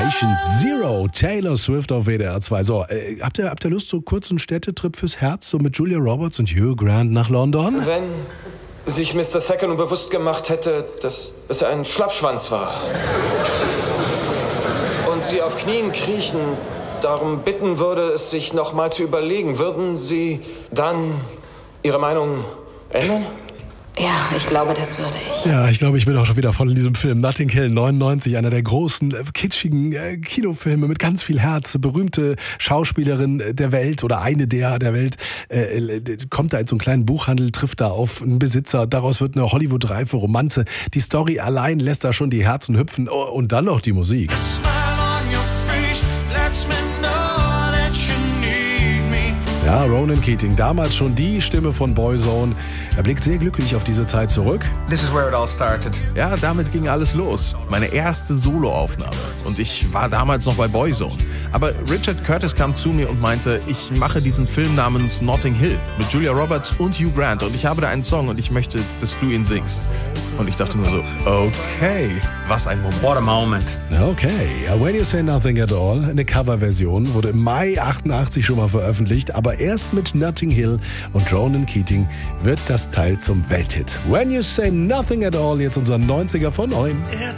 Patient Zero, Taylor Swift auf WDR 2. So, habt ihr Lust, so kurz einen Städtetrip fürs Herz, so mit Julia Roberts und Hugh Grant nach London? Wenn sich Mr. Second bewusst gemacht hätte, dass es ein Schlappschwanz war und sie auf Knien kriechen, darum bitten würde, es sich noch mal zu überlegen, würden Sie dann Ihre Meinung ändern? Ja, ich glaube, das würde ich. Ja, ich glaube, ich bin auch schon wieder voll in diesem Film. Notting Hill 99, einer der großen, kitschigen Kinofilme mit ganz viel Herz. Berühmte Schauspielerin der Welt oder eine der Welt kommt da in so einen kleinen Buchhandel, trifft da auf einen Besitzer. Daraus wird eine Hollywood-reife Romanze. Die Story allein lässt da schon die Herzen hüpfen. Oh, und dann noch die Musik. Ja, Ronan Keating, damals schon die Stimme von Boyzone. Er blickt sehr glücklich auf diese Zeit zurück. This is where it all started. Ja, damit ging alles los. Meine erste Soloaufnahme. Und ich war damals noch bei Boyzone. Aber Richard Curtis kam zu mir und meinte, ich mache diesen Film namens Notting Hill mit Julia Roberts und Hugh Grant. Und ich habe da einen Song und ich möchte, dass du ihn singst. Und ich dachte nur so, okay, was ein Moment. What a moment. Okay, When You Say Nothing at All, eine Coverversion, wurde im Mai 88 schon mal veröffentlicht, aber erst mit Notting Hill und Ronan Keating wird das Teil zum Welthit. When You Say Nothing at All, jetzt unser 90er von 9.